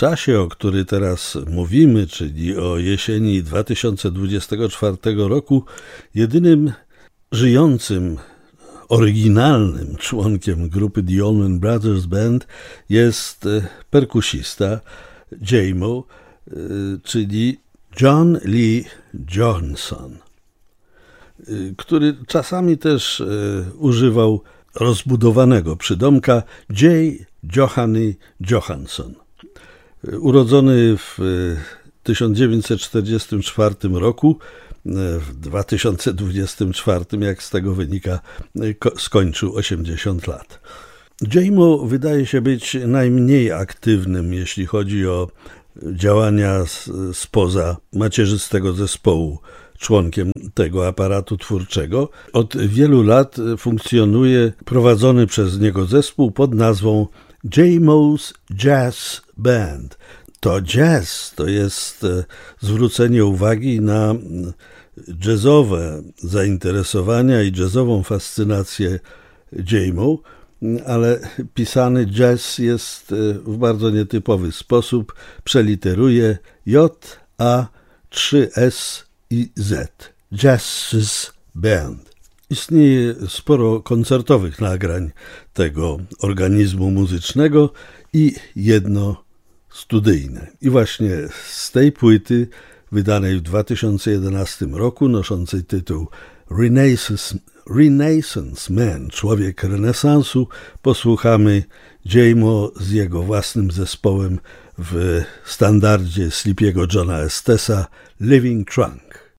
czasie, o który teraz mówimy, czyli o jesieni 2024 roku, jedynym żyjącym, oryginalnym członkiem grupy The Allman Brothers Band jest perkusista Jaymo, czyli John Lee Johnson, który czasami też używał rozbudowanego przydomka J. Johanny Johansson. Urodzony w 1944 roku, w 2024, jak z tego wynika, skończył 80 lat. Jaymo wydaje się być najmniej aktywnym, jeśli chodzi o działania spoza macierzystego zespołu, członkiem tego aparatu twórczego. Od wielu lat funkcjonuje prowadzony przez niego zespół pod nazwą Jaymo's Jazz Band. To jazz to jest zwrócenie uwagi na jazzowe zainteresowania i jazzową fascynację Jaymo, ale pisany jazz jest w bardzo nietypowy sposób. Przeliteruje J, A, 3, S i Z. Jazz's Band. Istnieje sporo koncertowych nagrań tego organizmu muzycznego i jedno studyjne. I właśnie z tej płyty, wydanej w 2011 roku, noszącej tytuł Renaissance Man, człowiek renesansu, posłuchamy Jaymo z jego własnym zespołem w standardzie Sleepy'ego Johna Estesa Living Trunk.